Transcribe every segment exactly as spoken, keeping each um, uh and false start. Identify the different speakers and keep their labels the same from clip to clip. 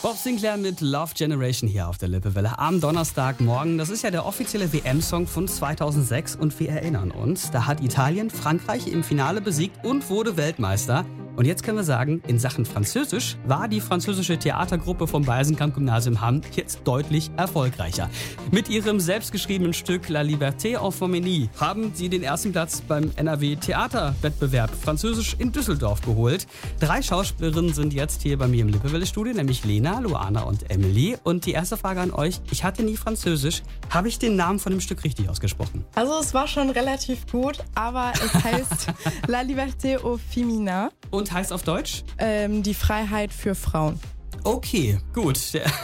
Speaker 1: Bob Sinclair mit Love Generation hier auf der Lippewelle am Donnerstagmorgen. Das ist ja der offizielle W M-Song von zweitausendsechs und wir erinnern uns, da hat Italien Frankreich im Finale besiegt und wurde Weltmeister. Und jetzt können wir sagen, in Sachen Französisch war die französische Theatergruppe vom Beisenkamp-Gymnasium Hamm jetzt deutlich erfolgreicher. Mit ihrem selbstgeschriebenen Stück La Liberté en Femini haben sie den ersten Platz beim N R W-Theaterwettbewerb Französisch in Düsseldorf geholt. Drei Schauspielerinnen sind jetzt hier bei mir im Lippewelle-Studio, nämlich Lena, Luana und Emily. Und die erste Frage an euch, ich hatte nie Französisch. Habe ich den Namen von dem Stück richtig ausgesprochen?
Speaker 2: Also es war schon relativ gut, aber es heißt La Liberté au Féminin.
Speaker 1: Und heißt auf Deutsch?
Speaker 2: Ähm, die Freiheit für Frauen.
Speaker 1: Okay, gut.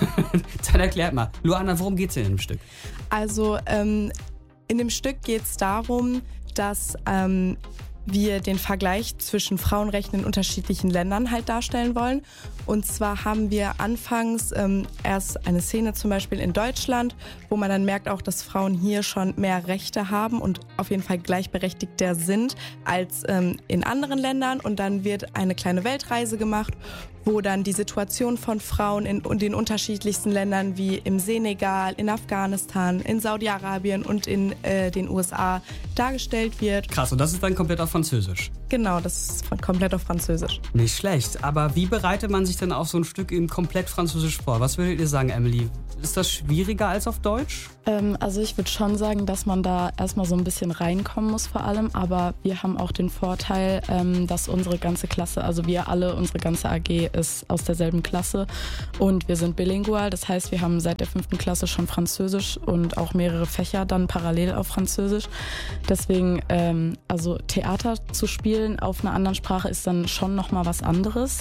Speaker 1: Dann erklärt mal. Luana, worum geht's denn in dem Stück?
Speaker 2: Also ähm, in dem Stück geht es darum, dass ähm, wir den Vergleich zwischen Frauenrechten in unterschiedlichen Ländern halt darstellen wollen. Und zwar haben wir anfangs ähm, erst eine Szene zum Beispiel in Deutschland, wo man dann merkt auch, dass Frauen hier schon mehr Rechte haben und auf jeden Fall gleichberechtigter sind als ähm, in anderen Ländern. Und dann wird eine kleine Weltreise gemacht, wo dann die Situation von Frauen in, in den unterschiedlichsten Ländern wie im Senegal, in Afghanistan, in Saudi-Arabien und in äh, den U S A dargestellt wird.
Speaker 1: Krass, und das ist dann komplett auf Französisch?
Speaker 2: Genau, das ist von, komplett auf Französisch.
Speaker 1: Nicht schlecht, aber wie bereitet man sich denn auf so ein Stück in komplett Französisch vor? Was würdet ihr sagen, Emily? Ist das schwieriger als auf Deutsch?
Speaker 3: Ähm, also ich würde schon sagen, dass man da erstmal so ein bisschen reinkommen muss vor allem, aber wir haben auch den Vorteil, ähm, dass unsere ganze Klasse, also wir alle, unsere ganze A G ist aus derselben Klasse und wir sind bilingual, das heißt, wir haben seit der fünften Klasse schon Französisch und auch mehrere Fächer dann parallel auf Französisch. Deswegen, ähm, also Theater zu spielen auf einer anderen Sprache ist dann schon nochmal was anderes.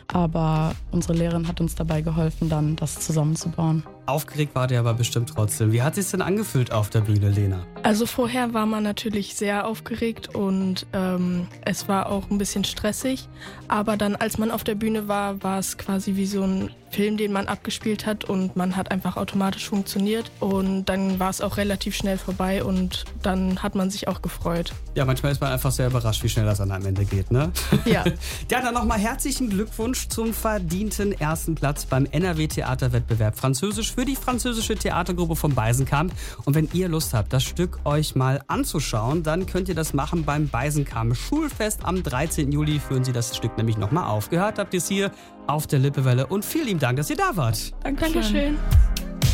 Speaker 3: Aber unsere Lehrerin hat uns dabei geholfen, dann das zusammenzubauen.
Speaker 1: Aufgeregt war der aber bestimmt trotzdem. Wie hat es sich denn angefühlt auf der Bühne, Lena?
Speaker 4: Also vorher war man natürlich sehr aufgeregt und ähm, es war auch ein bisschen stressig. Aber dann, als man auf der Bühne war, war es quasi wie so ein Film, den man abgespielt hat und man hat einfach automatisch funktioniert. Und dann war es auch relativ schnell vorbei und dann hat man sich auch gefreut.
Speaker 1: Ja, manchmal ist man einfach sehr überrascht, wie schnell das dann am Ende geht, ne?
Speaker 4: Ja.
Speaker 1: Ja, dann nochmal herzlichen Glückwunsch zum verdienten ersten Platz beim N R W-Theaterwettbewerb Französisch für die französische Theatergruppe vom Beisenkamp. Und wenn ihr Lust habt, das Stück euch mal anzuschauen, dann könnt ihr das machen beim Beisenkamp Schulfest. Am dreizehnten Juli führen sie das Stück nämlich nochmal auf. Gehört habt ihr es hier auf der Lippewelle und vielen lieben Dank, dass ihr da wart.
Speaker 4: Dankeschön. Dankeschön.